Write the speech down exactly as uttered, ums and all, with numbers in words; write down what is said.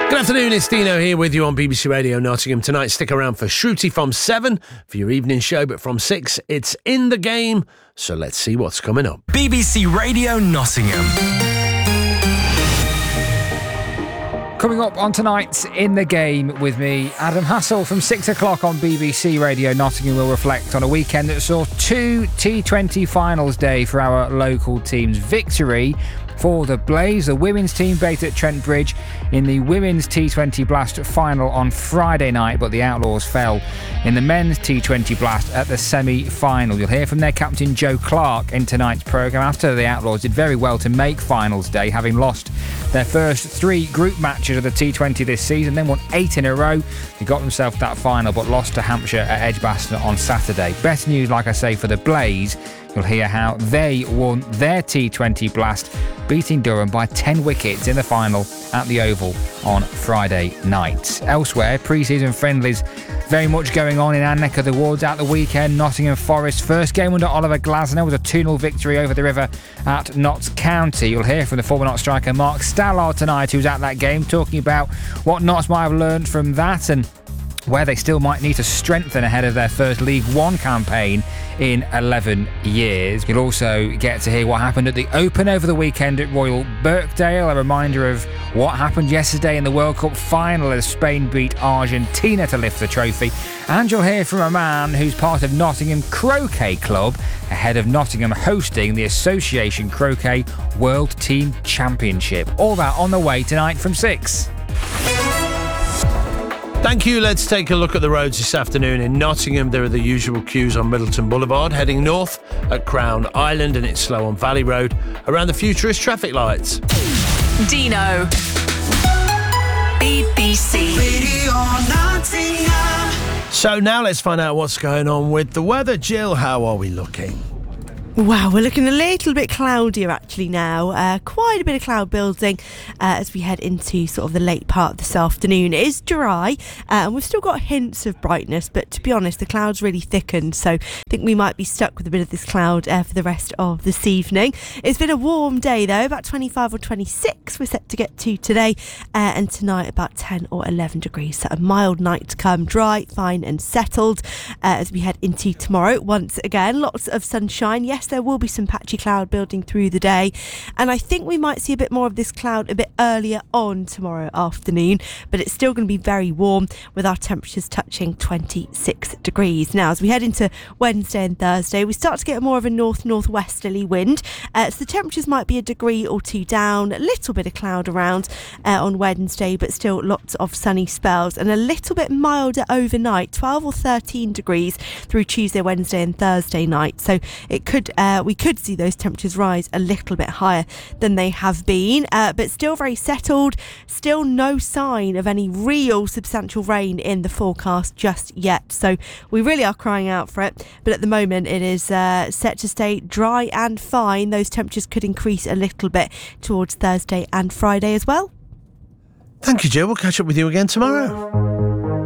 Good afternoon, it's Dino here with you on B B C Radio Nottingham tonight. Stick around for Shruti from seven for your evening show, but from six, it's In the Game. So let's see what's coming up. B B C Radio Nottingham. Coming up on tonight's In the Game with me, Adam Hassel from six o'clock on B B C Radio Nottingham will reflect on a weekend that saw two T twenty finals day for our local teams. Victory for the Blaze, the women's team based at Trent Bridge, in the women's T twenty Blast final on Friday night, but the Outlaws fell in the men's T twenty Blast at the semi-final. You'll hear from their captain Joe Clark in tonight's programme after the Outlaws did very well to make finals day, having lost their first three group matches of the T twenty this season, then won eight in a row. They got themselves that final, but lost to Hampshire at Edgbaston on Saturday. Best news, like I say, for the Blaze. You'll hear how they won their T twenty Blast, beating Durham by ten wickets in the final at the Oval on Friday night. Elsewhere, pre-season friendlies very much going on in our neck of the woods at the weekend. Nottingham Forest first game under Oliver Glasner was a two nil victory over the river at Notts County. You'll hear from the former Notts striker Mark Stallard tonight, who's at that game, talking about what Notts might have learned from that and where they still might need to strengthen ahead of their first League One campaign in eleven years. You'll also get to hear what happened at the Open over the weekend at Royal Birkdale, a reminder of what happened yesterday in the World Cup final as Spain beat Argentina to lift the trophy. And you'll hear from a man who's part of Nottingham Croquet Club ahead of Nottingham hosting the Association Croquet World Team Championship. All that on the way tonight from six. Thank you. Let's take a look at the roads this afternoon. In Nottingham, there are the usual queues on Middleton Boulevard. Heading north at Crown Island, and it's slow on Valley Road around the Futurist traffic lights. Dino. B B C Radio Nottingham. So now let's find out what's going on with the weather. Jill, how are we looking? Wow, we're looking a little bit cloudier actually now. Uh, quite a bit of cloud building uh, as we head into sort of the late part of this afternoon. It is dry uh, and we've still got hints of brightness, but to be honest, the clouds really thickened, so I think we might be stuck with a bit of this cloud uh, for the rest of this evening. It's been a warm day though, about twenty-five or twenty-six we're set to get to today, uh, and tonight about ten or eleven degrees. So a mild night to come, dry, fine and settled uh, as we head into tomorrow. Once again, lots of sunshine. Yes, there will be some patchy cloud building through the day, and I think we might see a bit more of this cloud a bit earlier on tomorrow afternoon, but it's still going to be very warm with our temperatures touching twenty-six degrees. Now as we head into Wednesday and Thursday, we start to get more of a north northwesterly wind, uh, so the temperatures might be a degree or two down, a little bit of cloud around uh, on Wednesday, but still lots of sunny spells, and a little bit milder overnight, twelve or thirteen degrees through Tuesday, Wednesday and Thursday night. So it could uh, we could see those temperatures rise a little bit higher than they have been, uh, but still very settled. Still no sign of any real substantial rain in the forecast just yet, so we really are crying out for it, but at the moment it is uh, set to stay dry and fine. Those temperatures could increase a little bit towards Thursday and Friday as well. Thank you, Jill. We'll catch up with you again tomorrow.